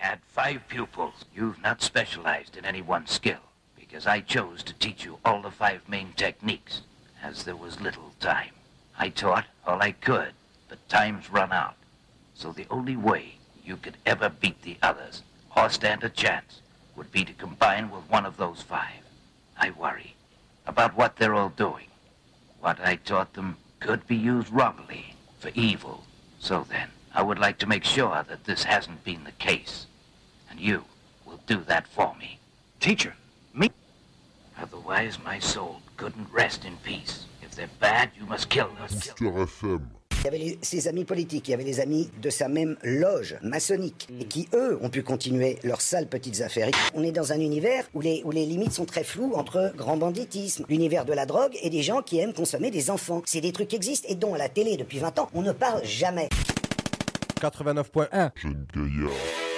had 5 pupils. You've not specialized in any one skill, because I chose to teach you all the 5 main techniques, as there was little time. I taught all I could, but time's run out. So the only way you could ever beat the others, or stand a chance, would be to combine with one of those 5. I worry about what they're all doing. What I taught them could be used wrongly for evil. So then, I would like to make sure that this hasn't been the case. And you will do that for me. Teacher, me? Otherwise, my soul couldn't rest in peace. If they're bad, you must kill them. Booster FM. Il y avait ses amis politiques, il y avait les amis de sa même loge maçonnique, et qui, eux, ont pu continuer leurs sales petites affaires. On est dans un univers où les limites sont très floues entre grand banditisme, l'univers de la drogue et des gens qui aiment consommer des enfants. C'est des trucs qui existent et dont à la télé, depuis 20 ans, on ne parle jamais. 89.1. Jeune gaillard.